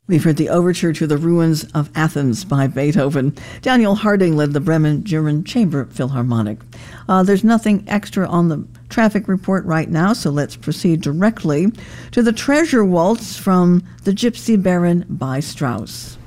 We've heard the Overture to the Ruins of Athens by Beethoven. Daniel Harding led the Bremen German Chamber Philharmonic. There's nothing extra on the traffic report right now, so let's proceed directly to the Treasure Waltz from The Gypsy Baron by Strauss.